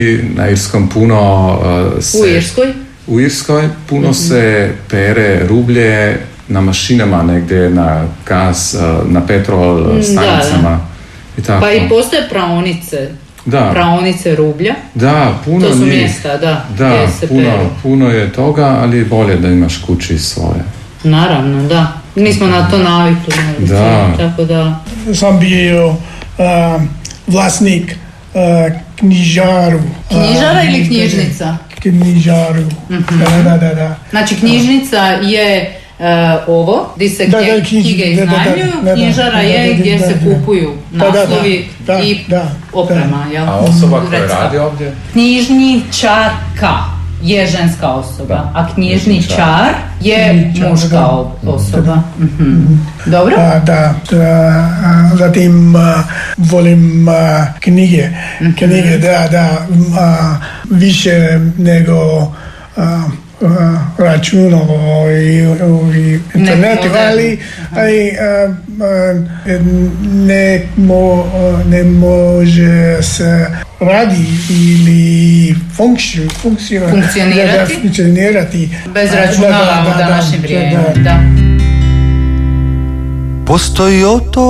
Na Irskom puno U Irskoj puno se pere rublje na mašinama negdje, na gas, na petrol stanicama. I tako. Pa i postoje praonice. Praonice rublja. Da, puno to su njih. Mjesta, da, puno, puno je toga, ali je bolje da imaš kući svoje. Naravno, da. Mi smo na to navikli. Tako da. Sam bio vlasnik knjižaru. Knjižara ili knjižnica? Knjižaru. Da. Znači knjižnica je ovo, gdje se knjige iznajmljuju, knjižara je gdje se kupuju naslovi i oprema. A osoba koja radi ovdje? Knjižničarka je ženska osoba, a knjižničar je muška osoba. Dobro? Da. Zatim volim knjige, da, više nego računalo i internetu, ali ne može se radi ili funkcionirati bez računala u današnje vrijeme. Postoji